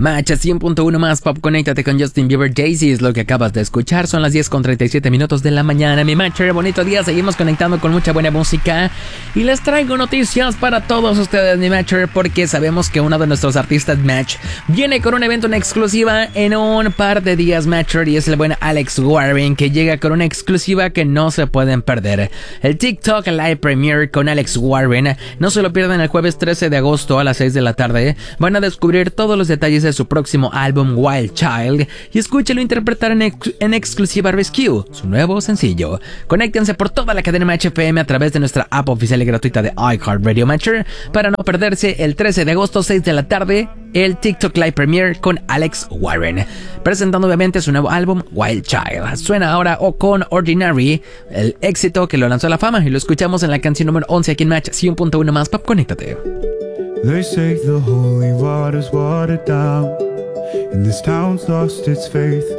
Match 100.1 más Pop, conéctate con Justin Bieber. Daisy es lo que acabas de escuchar. Son las 10:37 de la mañana. Mi Matcher, bonito día. Seguimos conectando con mucha buena música. Y les traigo noticias para todos ustedes, mi Matcher, porque sabemos que uno de nuestros artistas Match viene con un evento en exclusiva en un par de días, Matcher. Y es el buen Alex Warren, que llega con una exclusiva que no se pueden perder. El TikTok Live Premiere con Alex Warren. No se lo pierdan el jueves 13 de agosto a las 6 de la tarde. Van a descubrir todos los detalles de su próximo álbum Wild Child y escúchelo interpretar en exclusiva Rescue, su nuevo sencillo. Conéctense por toda la cadena Match FM a través de nuestra app oficial y gratuita de iHeartRadio Matcher para no perderse el 13 de agosto 6 de la tarde el TikTok Live Premiere con Alex Warren, presentando obviamente su nuevo álbum Wild Child. Suena ahora con Ordinary, el éxito que lo lanzó a la fama, y lo escuchamos en la canción número 11 aquí en Match 100.1 más Pop, conéctate. They say the holy water's watered down, and this town's lost its faith.